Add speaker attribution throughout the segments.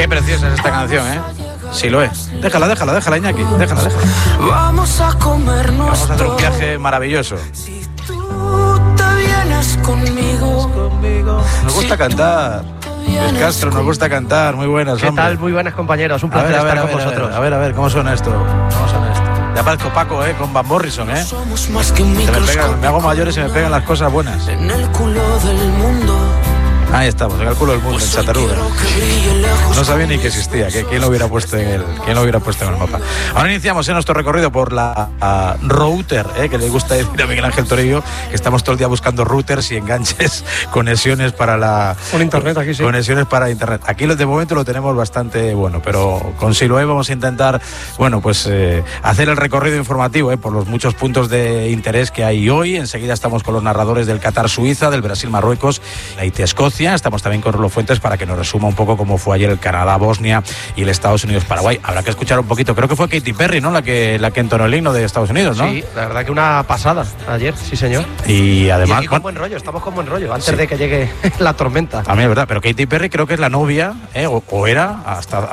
Speaker 1: Qué preciosa es esta canción, ¿eh? Sí lo es. Déjala, Iñaki. Déjala.
Speaker 2: Vamos a comernos.
Speaker 1: Vamos a hacer un viaje maravilloso.
Speaker 2: Si tú te vienes conmigo.
Speaker 1: Nos gusta cantar. Luis Castro, nos gusta cantar. Muy buenas,
Speaker 3: ¿Qué
Speaker 1: hombre.
Speaker 3: tal? Muy buenas, compañeros. Un placer estar con vosotros.
Speaker 1: A ver, ¿cómo suena esto? Ya parezco Paco, con Van Morrison,
Speaker 2: Somos más que un microscopio.
Speaker 1: Me hago mayor y se me pegan las cosas buenas.
Speaker 2: En el culo del mundo.
Speaker 1: Ahí estamos, en el culo del mundo, en Chataruga. No sabía ni que existía, quién lo hubiera puesto en el mapa. Ahora iniciamos nuestro recorrido por la router, que le gusta decir a Miguel Ángel Torillo, que estamos todo el día buscando routers y enganches, conexiones para
Speaker 3: internet aquí, sí.
Speaker 1: Conexiones para internet. Aquí de momento lo tenemos bastante bueno, pero con Siloé vamos a intentar, hacer el recorrido informativo, por los muchos puntos de interés que hay hoy. Enseguida estamos con los narradores del Qatar-Suiza, del Brasil-Marruecos, la Haití-Escocia. Estamos también con Rolo Fuentes para que nos resuma un poco cómo fue ayer el Canadá-Bosnia y el Estados Unidos-Paraguay. Habrá que escuchar un poquito, creo que fue Katy Perry, ¿no? La que entonó el himno de Estados Unidos, ¿no?
Speaker 3: Sí, la verdad que una pasada ayer, sí señor.
Speaker 1: Y además...
Speaker 3: Y con buen rollo, estamos con buen rollo, antes de que llegue la tormenta.
Speaker 1: También es verdad, pero Katy Perry creo que es la novia, o era,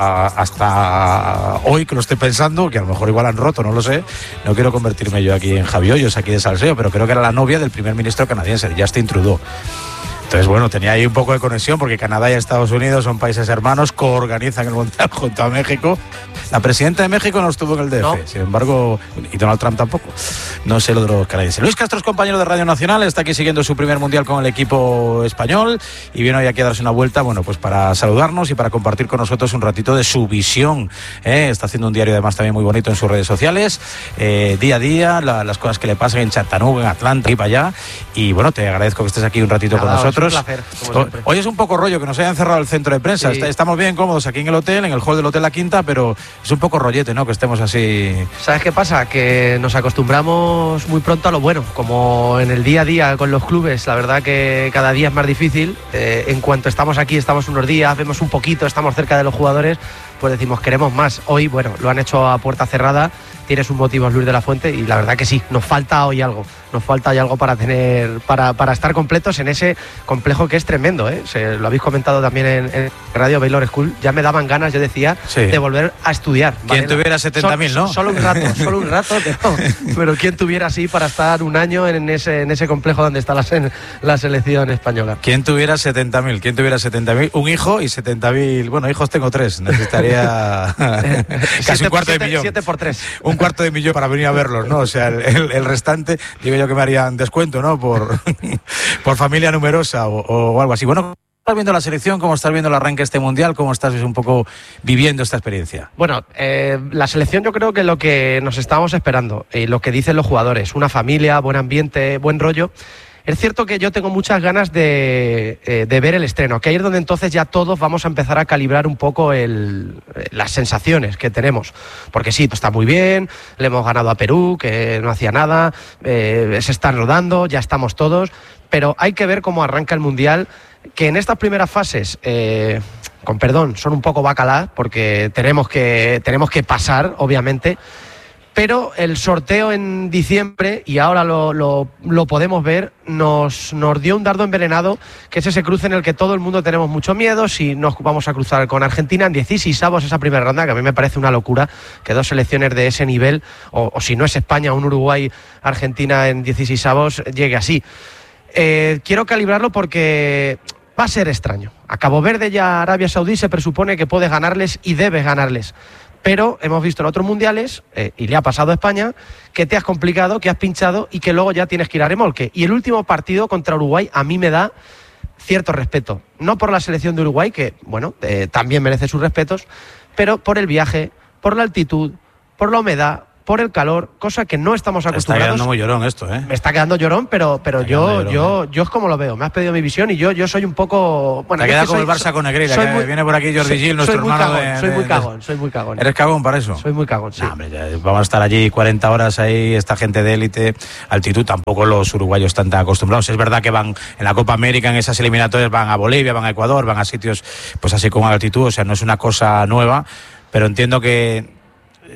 Speaker 1: hasta hoy que lo estoy pensando, que a lo mejor igual han roto, no lo sé. No quiero convertirme yo aquí en Javi Hoyos, aquí de salseo, pero creo que era la novia del primer ministro canadiense, Justin Trudeau. Entonces, tenía ahí un poco de conexión porque Canadá y Estados Unidos son países hermanos, coorganizan el Mundial junto a México. La presidenta de México no estuvo en el DF, no. Sin embargo, y Donald Trump tampoco. No sé lo de los canadienses. Luis Castro es compañero de Radio Nacional, está aquí siguiendo su primer Mundial con el equipo español y viene hoy aquí a darse una vuelta, para saludarnos y para compartir con nosotros un ratito de su visión. Está haciendo un diario además también muy bonito en sus redes sociales, día a día, las cosas que le pasan en Chattanooga, en Atlanta y para allá. Y te agradezco que estés aquí un ratito con nosotros.
Speaker 3: Un placer, como siempre.
Speaker 1: Hoy es un poco rollo que nos hayan cerrado el centro de prensa. Sí. Estamos bien cómodos aquí en el hotel, en el hall del Hotel La Quinta, pero es un poco rollete, ¿no? Que estemos así.
Speaker 3: ¿Sabes qué pasa? Que nos acostumbramos muy pronto a lo bueno. Como en el día a día con los clubes, la verdad que cada día es más difícil. En cuanto estamos aquí, estamos unos días, vemos un poquito, estamos cerca de los jugadores, pues decimos, queremos más. Hoy, lo han hecho a puerta cerrada. Tienes un motivo, Luis de la Fuente, y la verdad que sí, nos falta hoy algo para estar completos en ese complejo que es tremendo, lo habéis comentado también en Radio Baylor School, ya me daban ganas, yo decía, de volver a estudiar.
Speaker 1: ¿Quién tuviera 70.000, no?
Speaker 3: Solo un rato, pero ¿quién tuviera así para estar un año en ese complejo donde está la selección española?
Speaker 1: ¿Quién tuviera 70.000? Un hijo y 70.000, hijos tengo 3, necesitaría casi un cuarto de millón.
Speaker 3: 7 por 3.
Speaker 1: Un cuarto de millón para venir a verlos, ¿no? O sea, el restante, digo yo que me harían descuento, ¿no? Por familia numerosa o algo así. ¿Cómo estás viendo la selección? ¿Cómo estás viendo el arranque de este Mundial? ¿Cómo estás un poco viviendo esta experiencia?
Speaker 3: La selección yo creo que lo que nos estábamos esperando, lo que dicen los jugadores, una familia, buen ambiente, buen rollo. Es cierto que yo tengo muchas ganas de ver el estreno, que ahí es donde entonces ya todos vamos a empezar a calibrar un poco las sensaciones que tenemos. Porque sí, está muy bien, le hemos ganado a Perú, que no hacía nada, se están rodando, ya estamos todos, pero hay que ver cómo arranca el Mundial, que en estas primeras fases, con perdón, son un poco bacalá, porque tenemos que pasar, obviamente. Pero el sorteo en diciembre, y ahora lo podemos ver, nos dio un dardo envenenado, que es ese cruce en el que todo el mundo tenemos mucho miedo. Si nos vamos a cruzar con Argentina en 16avos esa primera ronda, que a mí me parece una locura que dos selecciones de ese nivel, o si no es España, un Uruguay-Argentina en 16avos, llegue así. Quiero calibrarlo porque va a ser extraño. A Cabo Verde y a Arabia Saudí se presupone que puedes ganarles y debes ganarles. Pero hemos visto en otros mundiales, y le ha pasado a España, que te has complicado, que has pinchado y que luego ya tienes que ir a remolque. Y el último partido contra Uruguay a mí me da cierto respeto. No por la selección de Uruguay, que también merece sus respetos, pero por el viaje, por la altitud, por la humedad, por el calor, cosa que no estamos acostumbrados.
Speaker 1: Está quedando muy llorón esto, ¿eh?
Speaker 3: Me está quedando llorón, pero yo es como lo veo. Me has pedido mi visión y yo soy un poco...
Speaker 1: Te queda como el Barça con Negreira, que viene por aquí Jordi Gil, nuestro hermano.
Speaker 3: Soy muy cagón.
Speaker 1: ¿Eres cagón para eso?
Speaker 3: Soy muy cagón, sí.
Speaker 1: No, hombre, vamos a estar allí 40 horas ahí, esta gente de élite, altitud, tampoco los uruguayos están tan acostumbrados. Es verdad que van en la Copa América, en esas eliminatorias, van a Bolivia, van a Ecuador, van a sitios pues así con altitud, o sea, no es una cosa nueva, pero entiendo que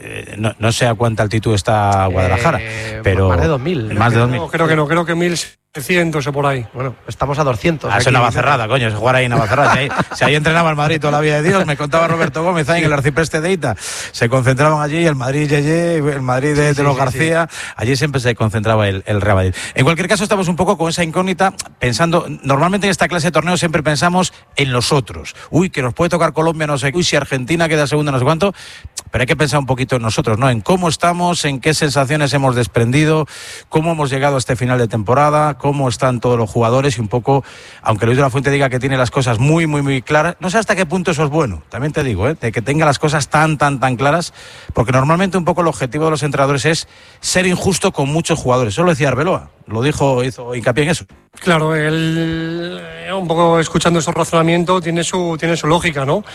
Speaker 1: no sé a cuánta altitud está Guadalajara, pero
Speaker 3: más de 2000.
Speaker 1: Más de 2000.
Speaker 4: No, creo que 1000 300 o por ahí.
Speaker 3: Bueno, estamos a 200.
Speaker 1: Es una Navacerrada, coño, se jugar ahí en Navacerrada. Si ahí entrenaba el Madrid toda la vida de Dios, me contaba Roberto Gómez ahí en el Arcipreste de Ita. Se concentraban allí, el Madrid Yeye, el Madrid de los García, allí siempre se concentraba el Real Madrid. En cualquier caso, estamos un poco con esa incógnita, pensando, normalmente en esta clase de torneos siempre pensamos en los otros. Uy, que nos puede tocar Colombia, no sé, uy, si Argentina queda segunda, no sé cuánto, pero hay que pensar un poquito en nosotros, ¿no? En cómo estamos, en qué sensaciones hemos desprendido, cómo hemos llegado a este final de temporada, cómo están todos los jugadores y un poco, aunque Luis de la Fuente diga que tiene las cosas muy, muy, muy claras, no sé hasta qué punto eso es bueno, también te digo, de que tenga las cosas tan claras, porque normalmente un poco el objetivo de los entrenadores es ser injusto con muchos jugadores. Eso lo decía Arbeloa, hizo hincapié en eso.
Speaker 4: Claro, él, un poco escuchando su razonamiento, tiene su lógica, ¿no?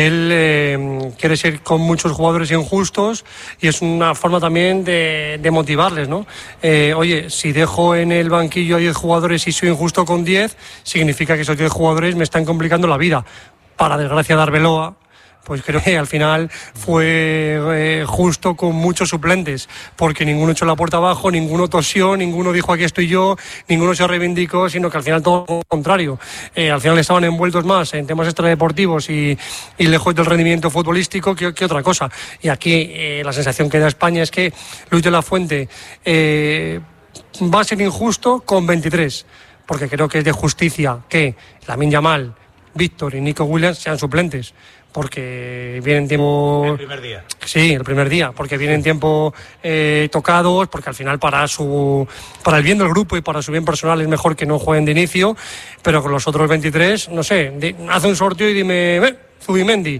Speaker 4: Él quiere ser con muchos jugadores injustos y es una forma también de motivarles, ¿no? Oye, si dejo en el banquillo a 10 jugadores y soy injusto con 10, significa que esos 10 jugadores me están complicando la vida. Para desgracia de Arbeloa, pues creo que al final fue justo con muchos suplentes, porque ninguno echó la puerta abajo, ninguno tosió, ninguno dijo aquí estoy yo, ninguno se reivindicó, sino que al final todo lo contrario. Al final estaban envueltos más en temas extradeportivos y lejos del rendimiento futbolístico que otra cosa. Y aquí la sensación que da España es que Luis de la Fuente va a ser injusto con 23, porque creo que es de justicia que Lamine Yamal, Víctor y Nico Williams sean suplentes, porque vienen tiempo...
Speaker 1: El primer día.
Speaker 4: Sí, el primer día, porque vienen tiempo tocados, porque al final para el bien del grupo y para su bien personal es mejor que no jueguen de inicio, pero con los otros 23, no sé, haz un sorteo y dime, Zubimendi,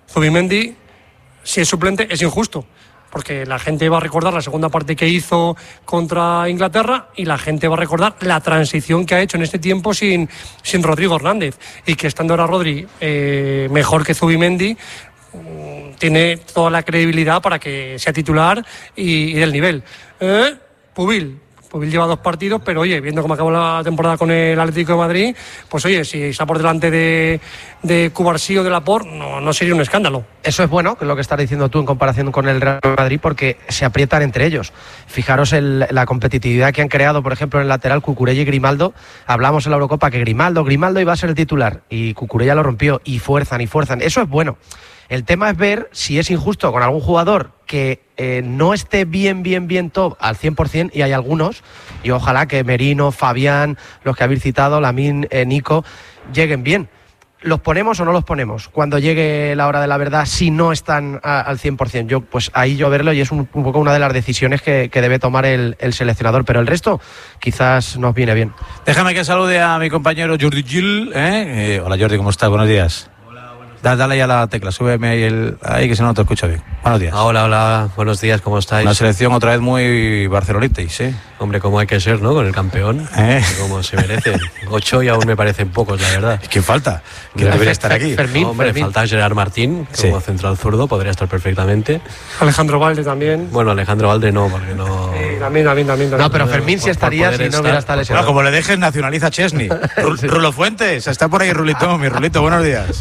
Speaker 4: si es suplente es injusto, porque la gente va a recordar la segunda parte que hizo contra Inglaterra y la gente va a recordar la transición que ha hecho en este tiempo sin Rodrigo Hernández, y que estando ahora Rodri mejor que Zubimendi, tiene toda la credibilidad para que sea titular y del nivel. Pubil lleva 2 partidos, pero oye, viendo cómo acabó la temporada con el Atlético de Madrid, pues oye, si está por delante de Cubarsí o de Laporte, no sería un escándalo.
Speaker 3: Eso es bueno, que es lo que estás diciendo tú en comparación con el Real Madrid, porque se aprietan entre ellos. Fijaros en la competitividad que han creado, por ejemplo, en el lateral Cucurella y Grimaldo. Hablamos en la Eurocopa que Grimaldo iba a ser el titular y Cucurella lo rompió, y fuerzan. Eso es bueno. El tema es ver si es injusto con algún jugador que no esté bien top al 100%, y hay algunos, y ojalá que Merino, Fabián, los que habéis citado, Lamine, Nico, lleguen bien. ¿Los ponemos o no los ponemos cuando llegue la hora de la verdad si no están al 100%? Pues ahí yo verlo, y es un poco una de las decisiones que debe tomar el seleccionador, pero el resto quizás nos viene bien.
Speaker 1: Déjame que salude a mi compañero Jordi Gil. Hola Jordi, ¿cómo estás? Buenos días. Dale ya la tecla, súbeme ahí que si no te escucho bien. Buenos días.
Speaker 5: Hola, buenos días, ¿cómo estáis?
Speaker 1: Una selección otra vez muy barcelonitis, ¿sí?
Speaker 5: Hombre, como hay que ser, ¿no? Con el campeón, como se merece. 8 y aún me parecen pocos, la verdad.
Speaker 1: ¿Quién falta? ¿Quién debería estar aquí?
Speaker 3: Fermín.
Speaker 5: Falta Gerard Martín, como central zurdo, podría estar perfectamente.
Speaker 4: Alejandro Valde también.
Speaker 5: Bueno, Alejandro Valde no, porque no...
Speaker 4: También.
Speaker 3: No, pero Fermín sí estaría si no hubiera estado lesionado.
Speaker 1: No, como le dejes, nacionaliza Chesney. Rulo Fuentes, está por ahí Rulito, mi Rulito, buenos días.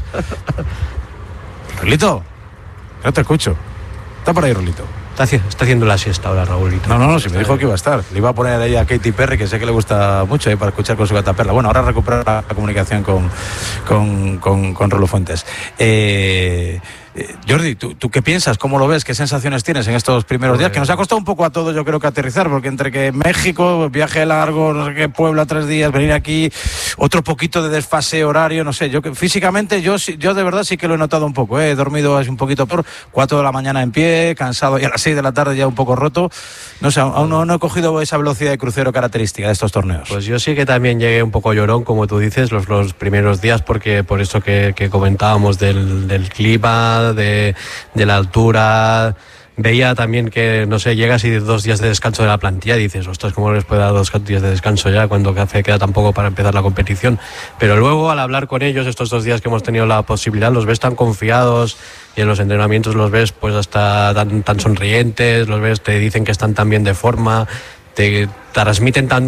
Speaker 1: Rulito, no te escucho. Está por ahí Rulito.
Speaker 5: Está haciendo la siesta ahora, Raúlito.
Speaker 1: No, si me dijo que iba a estar. Le iba a poner ahí a Katy Perry, que sé que le gusta mucho para escuchar con su gataperla. Bueno, ahora recuperar la comunicación con Rulo Fuentes. Jordi, ¿tú qué piensas? ¿Cómo lo ves? ¿Qué sensaciones tienes en estos primeros días? Que nos ha costado un poco a todos, yo creo que aterrizar, porque entre que México, viaje largo, no sé qué, Puebla 3 días, venir aquí, otro poquito de desfase horario, no sé. Físicamente yo de verdad sí que lo he notado un poco. He dormido un poquito por 4 de la mañana en pie, cansado, y a las 6 de la tarde ya un poco roto. No sé, aún no he cogido esa velocidad de crucero característica de estos torneos.
Speaker 5: Pues yo sí que también llegué un poco llorón, como tú dices, los primeros días, porque por eso que comentábamos del clima, de la altura. Veía también que, no sé, llegas y 2 días de descanso de la plantilla y dices, ostras, ¿cómo les puede dar 2 días de descanso ya cuando queda tan poco para empezar la competición? Pero luego, al hablar con ellos estos 2 días que hemos tenido la posibilidad, los ves tan confiados, y en los entrenamientos los ves pues hasta tan sonrientes, los ves, te dicen que están tan bien de forma, te transmiten tan